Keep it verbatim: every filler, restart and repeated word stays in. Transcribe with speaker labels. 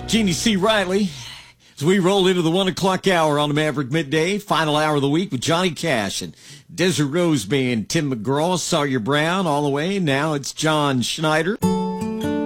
Speaker 1: Jeannie C. Riley, as we roll into the one o'clock hour on the Maverick Midday, final hour of the week with Johnny Cash and Desert Rose Band, Tim McGraw, Sawyer Brown, all the way. Now it's John Schneider.